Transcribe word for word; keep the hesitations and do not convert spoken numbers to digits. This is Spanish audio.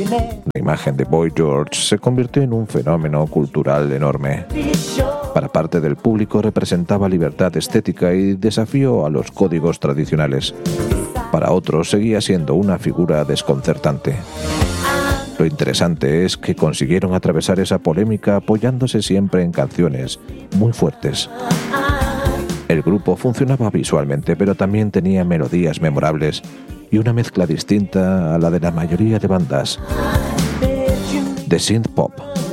La imagen de Boy George se convirtió en un fenómeno cultural enorme. Para parte del público representaba libertad estética y desafío a los códigos tradicionales. Para otros seguía siendo una figura desconcertante. Lo interesante es que consiguieron atravesar esa polémica apoyándose siempre en canciones muy fuertes. El grupo funcionaba visualmente, pero también tenía melodías memorables y una mezcla distinta a la de la mayoría de bandas de synth pop.